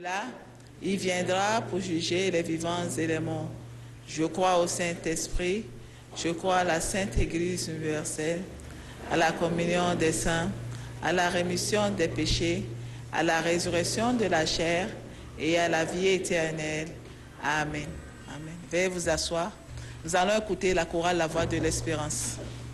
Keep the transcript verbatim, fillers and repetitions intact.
là, il viendra pour juger les vivants et les morts. Je crois au Saint-Esprit, je crois à la Sainte Église universelle, à la communion des saints, à la rémission des péchés, à la résurrection de la chair et à la vie éternelle. Amen. Amen. Veuillez vous asseoir. Nous allons écouter la chorale La Voix de l'Espérance.